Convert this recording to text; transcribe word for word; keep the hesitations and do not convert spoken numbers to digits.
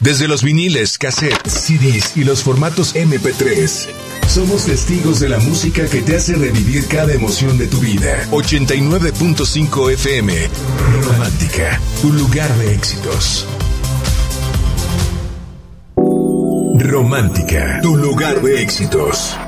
Desde los viniles, cassettes, C Ds y los formatos eme pe tres. Somos testigos de la música que te hace revivir cada emoción de tu vida. ochenta y nueve punto cinco efe eme. Romántica, tu lugar de éxitos. Romántica, tu lugar de éxitos.